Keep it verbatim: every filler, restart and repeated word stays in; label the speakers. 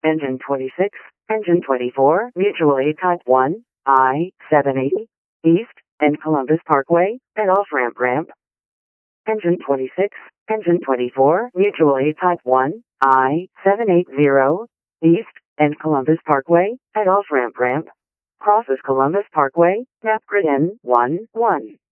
Speaker 1: Engine twenty-six, Engine twenty-four, Mutual Aid Type one, I seven eighty, East, and Columbus Parkway, and off-ramp ramp. Engine twenty-six, Engine twenty-four, Mutual Aid Type one, I seven eighty, East, and Columbus Parkway, and off-ramp ramp. Crosses Columbus Parkway, Napgrid N one one.